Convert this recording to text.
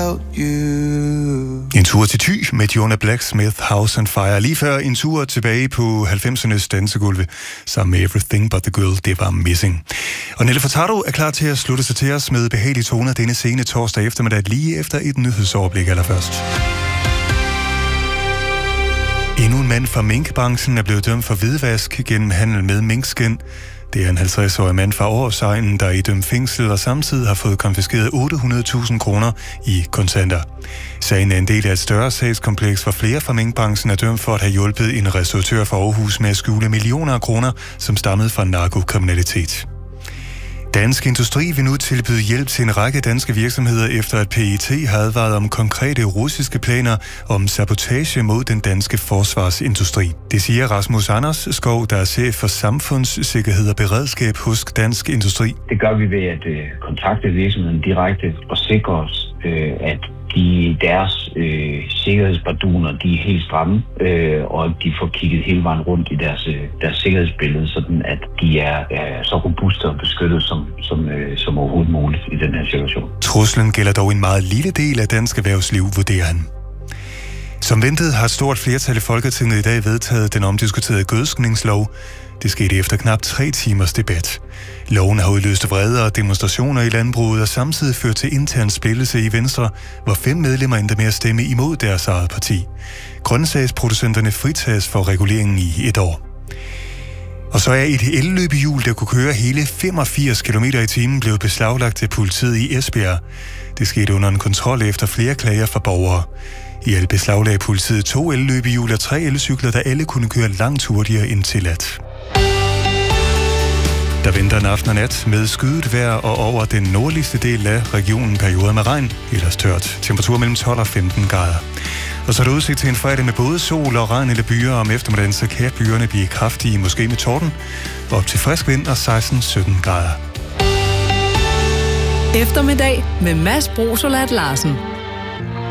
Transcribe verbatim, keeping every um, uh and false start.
without you. En tur til Thy med Jonah Blacksmith, House on Fire. Lige før en tur tilbage på halvfemsernes dansegulve sammen med Everything But The Girl, det var Missing. Og Nelly Furtado er klar til at slutte sig til os med behagelige toner denne sene torsdag eftermiddag, lige efter et nyhedsoverblik allerførst. Endnu en mand fra minkbranchen er blevet dømt for hvidvask gennem handel med minkskind. Det er en halvtreds-årig mand fra Årsegnen, der er idømt fængsel og samtidig har fået konfiskeret otte hundrede tusind kroner i kontanter. Sagen er en del af et større sagskompleks, hvor flere fra minkbranchen er dømt for at have hjulpet en restauratør fra Aarhus med at skjule millioner af kroner, som stammede fra narkokriminalitet. Dansk Industri vil nu tilbyde hjælp til en række danske virksomheder, efter at P E T har advaret om konkrete russiske planer om sabotage mod den danske forsvarsindustri. Det siger Rasmus Anders Skov, der er chef for samfundssikkerhed og beredskab hos Dansk Industri. Det gør vi ved at øh, kontakte virksomheden direkte og sikre os, øh, at de, deres øh, sikkerhedsbarduner, de er helt stramme, øh, og de får kigget hele vejen rundt i deres, øh, deres sikkerhedsbillede, sådan at de er øh, så robuste og beskyttet som, som, øh, som overhovedet muligt i den her situation. Truslen gælder dog en meget lille del af dansk erhvervsliv, vurderer han. Som ventet har et stort flertal i Folketinget i dag vedtaget den omdiskuterede gødskningslov. Det skete efter knap tre timers debat. Loven har udløst vrede og demonstrationer i landbruget og samtidig ført til intern splittelse i Venstre, hvor fem medlemmer endte med at stemme imod deres eget parti. Grøntsagsproducenterne fritages for reguleringen i et år. Og så er et elløbehjul, der kunne køre hele femogfirs kilometer i timen, blevet beslaglagt til politiet i Esbjerg. Det skete under en kontrol efter flere klager fra borgere. I alt beslaglagde politiet to elløbehjul og tre elcykler, der alle kunne køre langt hurtigere end tilladt. Der venter en aften og nat med skyet vejr og over den nordligste del af regionen perioder med regn, ellers tørt. Temperatur mellem tolv og femten grader. Og så er der udsigt til en fredag med både sol og regn eller byer. Om eftermiddagen så kan byerne blive kraftige, måske med torden, op til frisk vind og seksten til sytten grader. Eftermiddag med Mads Brosolat Larsen.